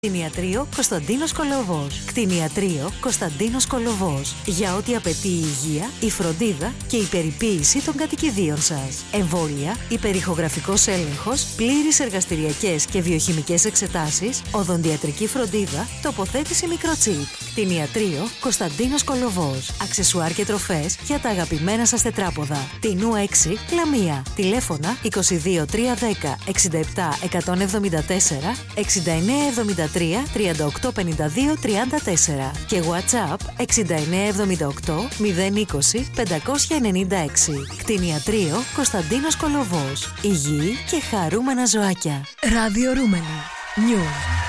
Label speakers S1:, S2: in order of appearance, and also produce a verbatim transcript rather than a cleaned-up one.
S1: Κτηνιατρίο Κωνσταντίνος Κολοβός. Κτηνιατρίο Κωνσταντίνος Κολοβός. Για ό,τι απαιτεί η υγεία, η φροντίδα και η περιποίηση των κατοικιδίων σας. Εμβόλια, υπερηχογραφικός έλεγχος, πλήρεις εργαστηριακές και βιοχημικές εξετάσεις, οδοντιατρική φροντίδα, τοποθέτηση μικροτσίπ. Κτηνιατρίο Κωνσταντίνος Κολοβός. Αξεσουάρ και τροφές για τα αγαπημένα σας τετράποδα. Τινού έξι, Λαμία. Τηλέφωνα είκοσι δύο τριακόσια δέκα εξήντα επτά εκατόν εβδομήντα τέσσερα εξήντα εννέα εβδομήντα τρία τριάντα οκτώ πενήντα δύο τριάντα τέσσερα και WhatsApp εξήντα εννέα εβδομήντα οκτώ μηδέν είκοσι πεντακόσια ενενήντα έξι. Κτηνιατρίο Κωνσταντίνος Κολοβός. Υγιή και χαρούμενα ζωάκια.
S2: Ραδιορούμενα. Νιου.